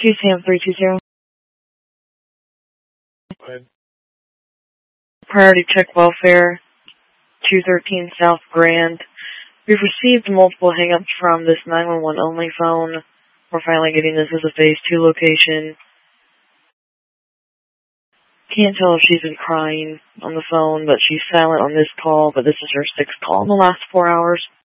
2Sam 320. Go ahead. Priority check welfare, 213 South Grand. We've received multiple hang-ups from this 911 only phone. We're finally getting this as a phase 2 location. Can't tell if she's been crying on the phone, but she's silent on this call, but this is her 6th call in the last 4 hours.